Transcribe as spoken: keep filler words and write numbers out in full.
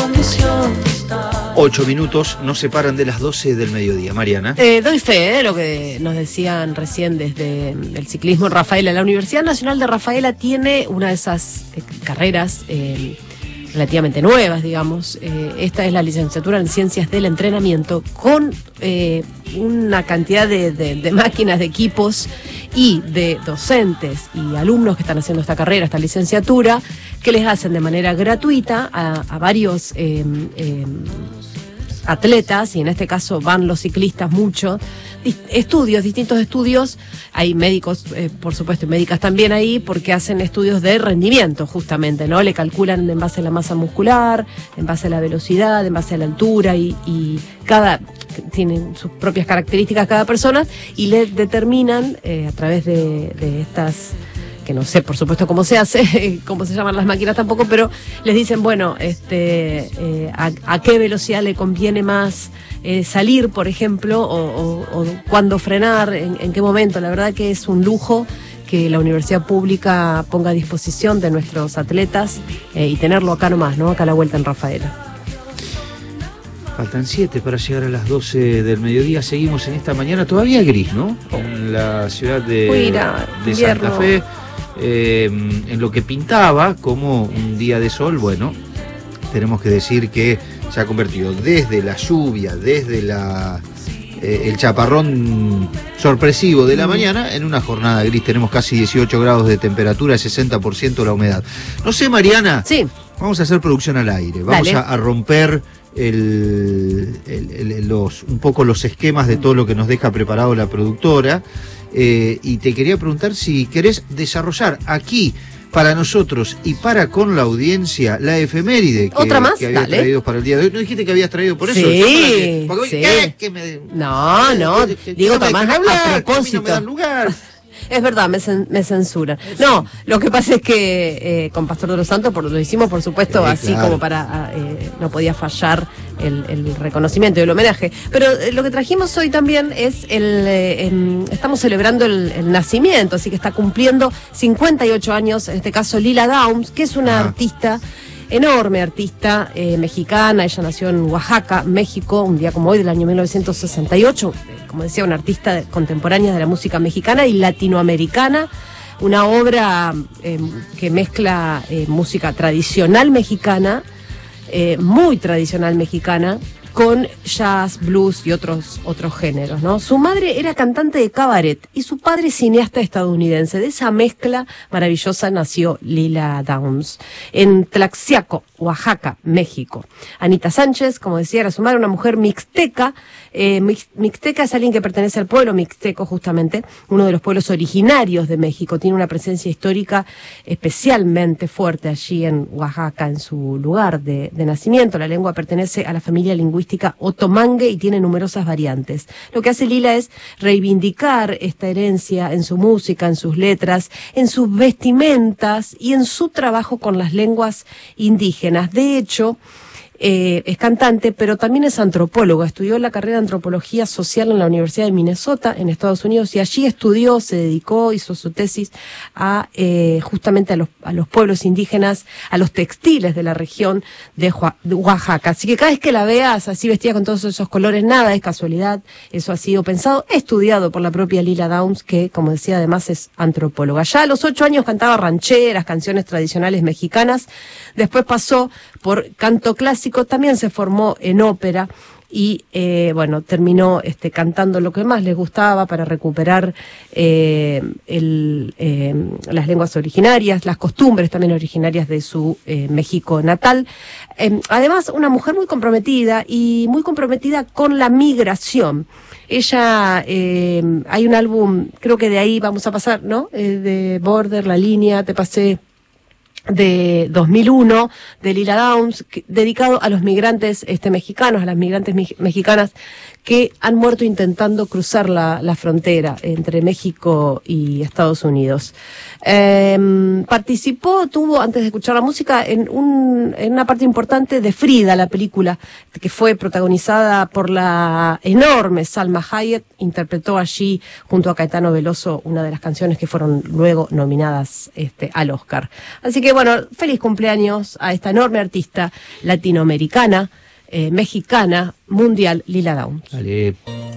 Ocho minutos nos separan de las doce del mediodía. Mariana. Eh, doy fe de lo que nos decían recién desde el ciclismo en Rafaela. La Universidad Nacional de Rafaela tiene una de esas eh, carreras eh, relativamente nuevas, digamos. Eh, esta es la licenciatura en Ciencias del Entrenamiento con eh, una cantidad de, de, de máquinas, de equipos y de docentes y alumnos que están haciendo esta carrera, esta licenciatura, que les hacen de manera gratuita a, a varios eh, eh, atletas, y en este caso van los ciclistas mucho, estudios, distintos estudios, hay médicos, eh, por supuesto, y médicas también ahí, porque hacen estudios de rendimiento, justamente, ¿no? Le calculan en base a la masa muscular, en base a la velocidad, en base a la altura, y, y cada tienen sus propias características cada persona, y le determinan eh, a través de, de estas, que no sé por supuesto cómo se hace, cómo se llaman las máquinas tampoco, pero les dicen, bueno, este eh, a, a qué velocidad le conviene más eh, salir, por ejemplo, o, o, o cuándo frenar, en, en qué momento. La verdad que es un lujo que la universidad pública ponga a disposición de nuestros atletas eh, y tenerlo acá nomás, ¿no? Acá a la vuelta en Rafaela. Faltan siete para llegar a las doce del mediodía. Seguimos en esta mañana todavía gris, ¿no? En la ciudad de, Uira, de Santa Fe. Eh, en lo que pintaba como un día de sol, bueno, tenemos que decir que se ha convertido desde la lluvia, desde la eh, el chaparrón sorpresivo de la mm. mañana, en una jornada gris. Tenemos casi dieciocho grados de temperatura, sesenta por ciento la humedad. No sé, Mariana, sí. Vamos a hacer producción al aire, vamos a, a romper el, el, el, los, un poco los esquemas de todo lo que nos deja preparado la productora. Eh, y te quería preguntar si querés desarrollar aquí para nosotros y para con la audiencia la efeméride que, ¿Otra más? que habías Dale. traído para el día de hoy. ¿No dijiste que habías traído por eso? Sí, porque, sí. ¿qué? ¿Qué me, no, no, que, que, digo que no más me hablar, a propósito. Que a mí no me dan lugar. Es verdad, me, cen, me censuran. No, lo que pasa es que eh, con Pastor de los Santos por, lo hicimos, por supuesto, sí, así claro. como para... Eh, no podía fallar el, el reconocimiento y el homenaje. Pero eh, lo que trajimos hoy también es el... Eh, en, estamos celebrando el, el nacimiento, así que está cumpliendo cincuenta y ocho años, en este caso Lila Downs, que es una ah. artista... enorme artista eh, mexicana. Ella nació en Oaxaca, México, un día como hoy del año mil novecientos sesenta y ocho, eh, como decía, una artista contemporánea de la música mexicana y latinoamericana, una obra eh, que mezcla eh, música tradicional mexicana, eh, muy tradicional mexicana, con jazz, blues y otros otros géneros, ¿no? Su madre era cantante de cabaret y su padre cineasta estadounidense. De esa mezcla maravillosa nació Lila Downs en Tlaxiaco, Oaxaca, México. Anita Sánchez, como decía, era su madre, una mujer mixteca. Eh, mix, mixteca es alguien que pertenece al pueblo mixteco, justamente, uno de los pueblos originarios de México. Tiene una presencia histórica especialmente fuerte allí en Oaxaca, en su lugar de, de nacimiento. La lengua pertenece a la familia lingüística otomangue y tiene numerosas variantes. Lo que hace Lila es reivindicar esta herencia en su música, en sus letras, en sus vestimentas y en su trabajo con las lenguas indígenas. De hecho, Eh, es cantante, pero también es antropóloga. Estudió la carrera de antropología social en la Universidad de Minnesota, en Estados Unidos, y allí estudió, se dedicó, hizo su tesis a eh, justamente a los, a los pueblos indígenas, a los textiles de la región de, de Oaxaca. Así que cada vez que la veas así vestida con todos esos colores, nada es casualidad, eso ha sido pensado, estudiado por la propia Lila Downs, que, como decía, además es antropóloga. Ya a los ocho años cantaba rancheras, canciones tradicionales mexicanas, después pasó por canto clásico, también se formó en ópera y eh, bueno, terminó este, cantando lo que más les gustaba para recuperar eh, el, eh, las lenguas originarias, las costumbres también originarias de su eh, México natal. Eh, además, una mujer muy comprometida y muy comprometida con la migración. Ella, eh, hay un álbum, creo que de ahí vamos a pasar, ¿no? Eh, de Border, La Línea, Te Pasé, de dos mil uno, de Lila Downs, que, dedicado a los migrantes este, mexicanos, a las migrantes mi, mexicanas que han muerto intentando cruzar la, la frontera entre México y Estados Unidos. Eh, participó, tuvo, antes de escuchar la música, en, un, en una parte importante de Frida, la película, que fue protagonizada por la enorme Salma Hayek, interpretó allí, junto a Caetano Veloso, una de las canciones que fueron luego nominadas este, al Oscar. Así que que bueno, feliz cumpleaños a esta enorme artista latinoamericana, eh, mexicana, mundial, Lila Downs. Dale.